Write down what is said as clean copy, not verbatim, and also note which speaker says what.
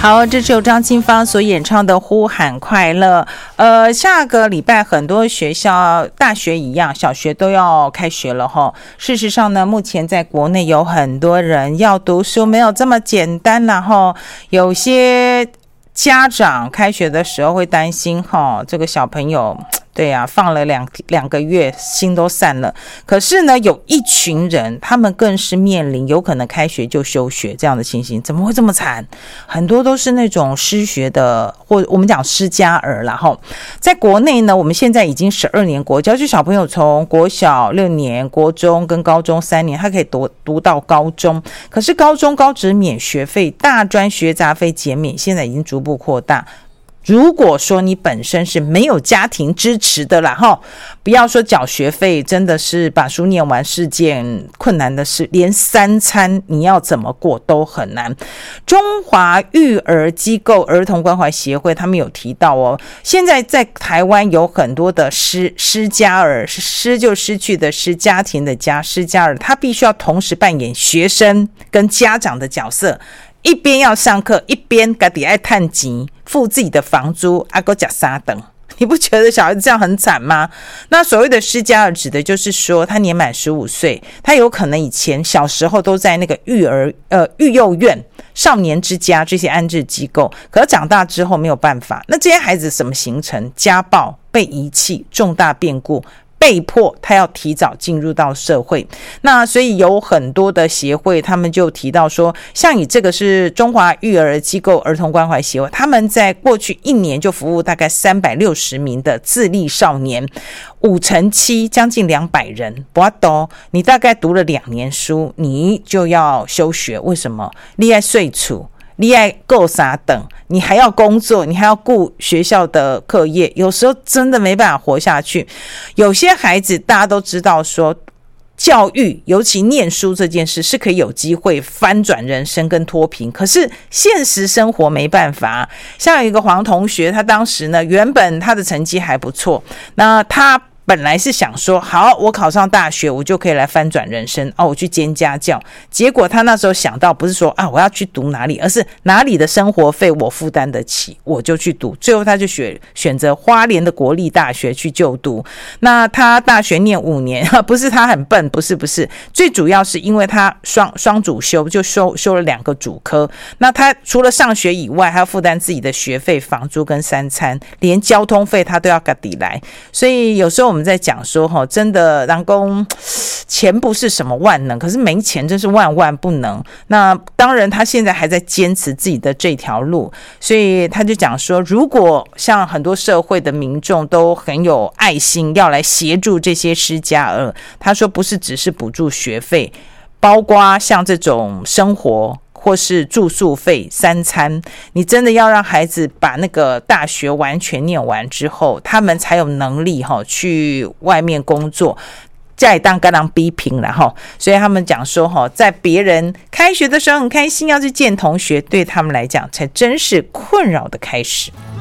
Speaker 1: 好，这是由张清芳所演唱的《呼喊快乐》。下个礼拜很多学校，大学一样，小学都要开学了哈。事实上呢，目前在国内有很多人要读书，没有这么简单啦哈。有些家长开学的时候会担心哈，这个小朋友。对啊，放了两个月，心都散了。可是呢，有一群人，他们更是面临有可能开学就休学这样的情形，怎么会这么惨？很多都是那种失学的，或我们讲失家儿啦齁。在国内呢，我们现在已经12年国教，就小朋友从国小6年、国中跟高中3年，他可以读到高中。可是高中高职免学费，大专学杂费减免，现在已经逐步扩大。如果说你本身是没有家庭支持的啦齁，不要说缴学费，真的是把书念完是件困难的事，连3餐你要怎么过都很难。中华育儿机构儿童关怀协会他们有提到哦，现在在台湾有很多的失家儿，失就失去的失，家庭的家，失家儿，他必须要同时扮演学生跟家长的角色，一边要上课，一边自己爱赚钱，付自己的房租，还要吃三顿。你不觉得小孩子这样很惨吗？那所谓的失家儿指的就是说，他年满15岁，他有可能以前小时候都在那个育幼院、少年之家这些安置机构，可是长大之后没有办法。那这些孩子怎么形成？家暴、被遗弃、重大变故。被迫他要提早进入到社会，那所以有很多的协会他们就提到说，像你这个是中华育儿机构儿童关怀协会，他们在过去1年就服务大概360名的自立少年，5乘7将近200人，不多，你大概读了2年书你就要休学，为什么？你要税处，你要够啥等，你还要工作，你还要顾学校的课业，有时候真的没办法活下去。有些孩子大家都知道说，教育尤其念书这件事是可以有机会翻转人生跟脱贫，可是现实生活没办法。像有一个黄同学，他当时呢原本他的成绩还不错，那他本来是想说，好，我考上大学，我就可以来翻转人生哦，我去兼家教。结果他那时候想到，不是说啊我要去读哪里，而是哪里的生活费我负担得起，我就去读。最后他就选择花莲的国立大学去就读。那他大学念5年，不是他很笨，不是，最主要是因为他双主修，就修了2个主科。那他除了上学以外，还要负担自己的学费、房租跟3餐，连交通费他都要自己来。所以有时候我们在讲说真的人说钱不是什么万能，可是没钱真是万万不能。那当然他现在还在坚持自己的这条路，所以他就讲说，如果像很多社会的民众都很有爱心要来协助这些失家儿，他说不是只是补助学费，包括像这种生活或是住宿费、3餐，你真的要让孩子把那个大学完全念完之后，他们才有能力去外面工作，再当跟人比拼了。所以他们讲说，在别人开学的时候很开心要去见同学，对他们来讲才真是困扰的开始。